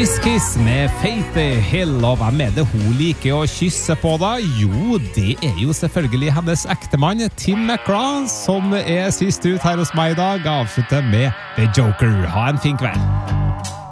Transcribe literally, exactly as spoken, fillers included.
Kiss Kiss med Faith Hill, og hvem er det hun liker å kysse på da? Jo, det er jo selvfølgelig hennes ektemann Tim McGraw, som er sist ut her hos meg i dag. Avslutter med The Joker. Ha en fin kveld.